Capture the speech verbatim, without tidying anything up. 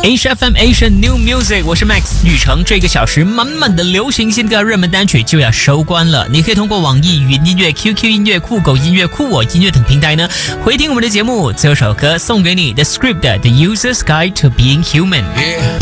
H F M Asian New Music， 我是 Max 宇程，这个小时满满的流行新歌热门单曲就要收官了。你可以通过网易云音乐、Q Q 音乐、酷狗音乐、酷我音乐等平台呢回听我们的节目。最后首歌送给你 The Script 的 The User's Guide to Being Human。Yeah.